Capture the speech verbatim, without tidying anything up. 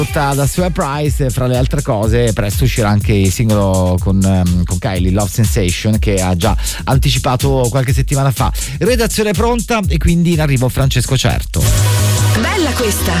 da Sue Price. Fra le altre cose, presto uscirà anche il singolo con, um, con Kylie, Love Sensation, che ha già anticipato qualche settimana fa. Redazione pronta e quindi in arrivo Francesco Certo. Bella questa!